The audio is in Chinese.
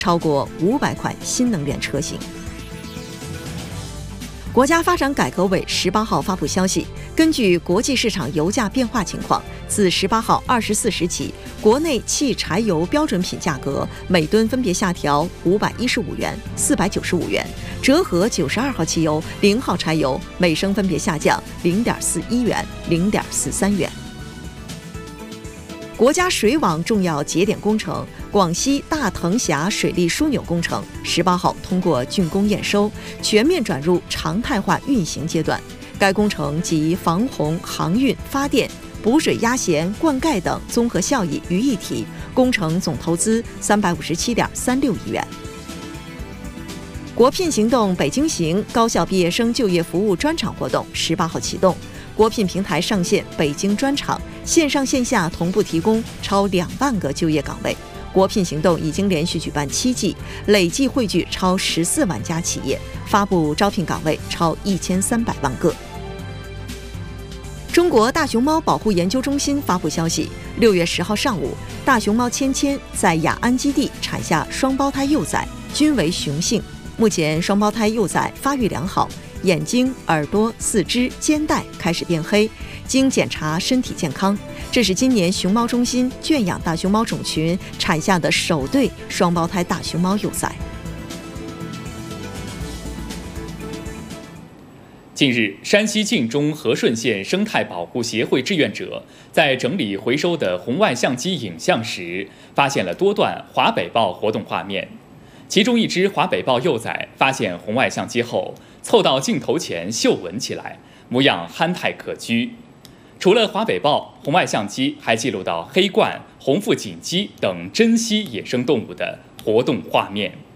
超过500款新能源车型。国家发展改革委18号发布消息，根据国际市场油价变化情况，自18号24时起，国内汽柴油标准品价格每吨分别下调515元、495元，折合92号汽油、0号柴油每升分别下降0.41元、0.43元。国家水网重要节点工程广西大藤峡水利枢纽工程18号通过竣工验收，全面转入常态化运行阶段。该工程集防洪、航运、发电、补水压咸、灌溉等综合效益于一体，工程总投资357.36亿元。国聘行动北京行高校毕业生就业服务专场活动18号启动，国聘平台上线北京专场，线上线下同步提供超2万个就业岗位。国聘行动已经连续举办7季，累计汇聚超14万家企业，发布招聘岗位超1300万个。中国大熊猫保护研究中心发布消息，6月10号上午，大熊猫芊芊在雅安基地产下双胞胎幼崽，均为雄性。目前双胞胎幼崽发育良好，眼睛、耳朵、四肢、肩带开始变黑，经检查身体健康。这是今年熊猫中心圈养大熊猫种群产下的首对双胞胎大熊猫幼崽。 近日，山西晋中和顺县生态保护协会志愿者在整理回收的红外相机影像时，发现了多段华北豹活动画面。其中一只华北豹幼崽发现红外相机后，凑到镜头前嗅闻起来，模样憨态可掬。除了华北豹，红外相机还记录到黑鹳、红腹锦鸡等珍稀野生动物的活动画面。